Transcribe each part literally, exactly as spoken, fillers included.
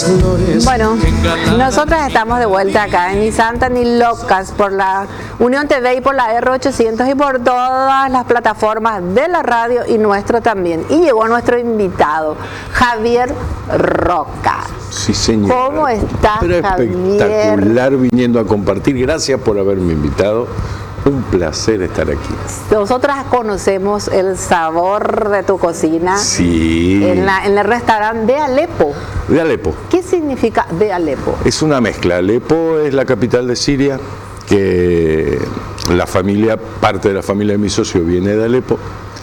Bueno, nosotras estamos de vuelta acá en Ni Santa Ni Locas por la Unión T V y por la R ochocientos y por todas las plataformas de la radio y nuestro también. Y llegó nuestro invitado, Javier Roca. Sí, señor. ¿Cómo estás, Pero Javier? Espectacular viniendo a compartir. Gracias por haberme invitado. Un placer estar aquí. Nosotras conocemos el sabor de tu cocina Sí. en, la, en el restaurante de Alepo. De Alepo. ¿Qué significa de Alepo? Es una mezcla. Alepo es la capital de Siria, que la familia, parte de la familia de mi socio viene de Alepo,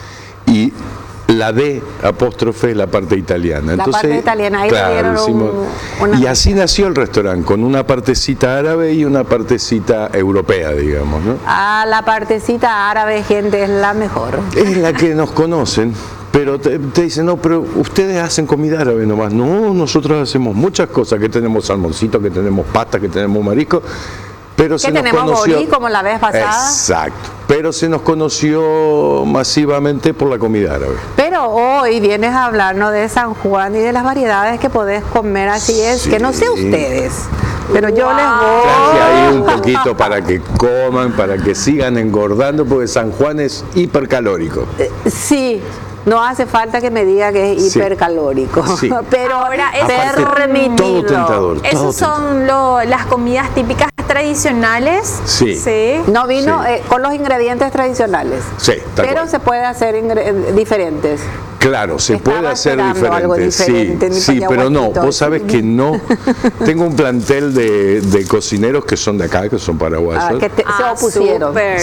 y la D apóstrofe es la parte italiana. La Entonces, parte italiana, ahí claro, le dieron hicimos, un, una... Y así nació el restaurante, con una partecita árabe y una partecita europea, digamos, ¿no? Ah, la partecita árabe, gente, es la mejor. Es la que nos conocen. Pero te, te dicen, no, pero ustedes hacen comida árabe nomás. No, nosotros hacemos muchas cosas, que tenemos salmoncito, que tenemos pasta, que tenemos marisco. Pero se que nos tenemos conoció, borí, como la vez pasada. Exacto. Pero se nos conoció masivamente por la comida árabe. Pero hoy vienes a hablarnos de San Juan y de las variedades que podés comer, así es, Sí. que no sé ustedes, pero yo les voy. Traje ahí un poquito para que coman, para que sigan engordando, porque San Juan es hipercalórico. Eh, Sí. No hace falta que me diga que es Sí. hipercalórico, Sí. pero Ahora, eso Aparte, permitido. todo tentador. Esos todo son lo- las comidas típicas tradicionales. Sí. Sí. No vino Sí. eh, con los ingredientes tradicionales, Sí, tal pero cual. se puede hacer ingre- diferentes. Claro, se Estaba puede hacer esperando algo diferente, diferente, mi sí, sí, pero no, pañaguatito. vos sabes que no. Tengo un plantel de, de cocineros que son de acá, que son paraguayos. Ah, que te- se Ah, opusieron. súper.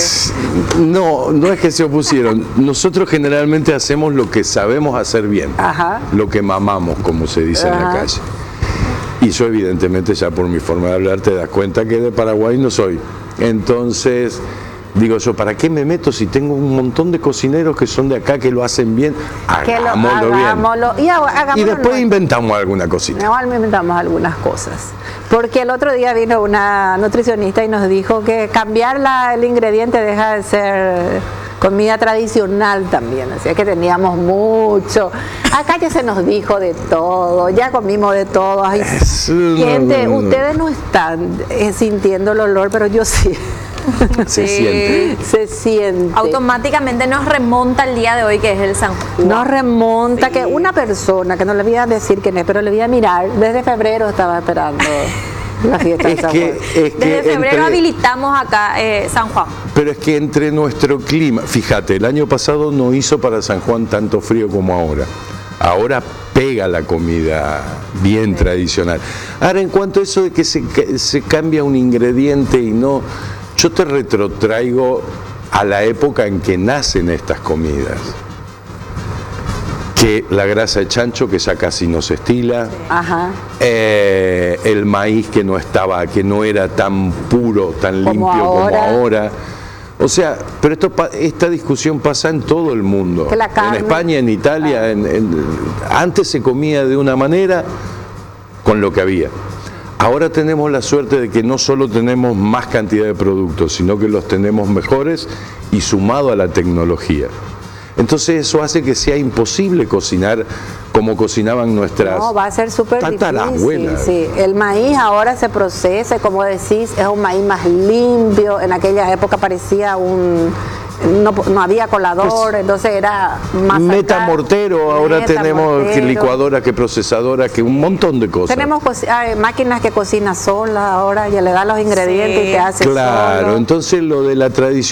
No, no es que se opusieron. Nosotros generalmente hacemos lo que sabemos hacer bien, Ajá. lo que mamamos, como se dice en la Ajá. calle. Y yo evidentemente, ya por mi forma de hablar, te das cuenta que de Paraguay no soy. Entonces, digo yo, ¿para qué me meto si tengo un montón de cocineros que son de acá, que lo hacen bien? Que lo Hagámoslo bien. hagámoslo, y, haga- hagámoslo Y después nuestro. inventamos alguna cosita. Igual me inventamos algunas cosas. Porque el otro día vino una nutricionista y nos dijo que cambiar la- el ingrediente deja de ser comida tradicional también. Así que teníamos mucho. Acá ya se nos dijo de todo, ya comimos de todo. Ay, Eso, gente, no, no, no. ustedes no están eh, sintiendo el olor, pero yo sí. Se Sí. siente. Se siente. Automáticamente nos remonta el día de hoy, que es el San Juan. Nos remonta Sí. que una persona, que no le voy a decir quién es, pero le voy a mirar, desde febrero estaba esperando la fiesta de Es San que, Juan. es que Desde febrero entre- habilitamos acá eh, San Juan. Pero es que entre nuestro clima, fíjate, el año pasado no hizo para San Juan tanto frío como ahora. Ahora pega la comida bien tradicional. Ahora, en cuanto a eso de que se, que se cambia un ingrediente y no, yo te retrotraigo a la época en que nacen estas comidas. Que la grasa de chancho, que ya casi no se estila. Ajá. Eh, el maíz que no estaba, que no era tan puro, tan Como limpio ahora. como ahora. O sea, pero esto, pa- esta discusión pasa en todo el mundo. Que la carne- En España, en Italia, en- en- antes se comía de una manera con lo que había. Ahora tenemos la suerte de que no solo tenemos más cantidad de productos, sino que los tenemos mejores y sumado a la tecnología. Entonces eso hace que sea imposible cocinar como cocinaban nuestras No, va a ser súper difícil. tatarabuelas. Sí. El maíz ahora se procesa, como decís, es un maíz más limpio. En aquella época parecía un... No, no había colador, Pues, entonces era más... metamortero, ahora tenemos que Metamortero. licuadora, que procesadora, que un montón de cosas. Tenemos coci- hay máquinas que cocinan solas ahora, ya le dan los ingredientes Sí. y te hace Claro, solo. entonces lo de la tradición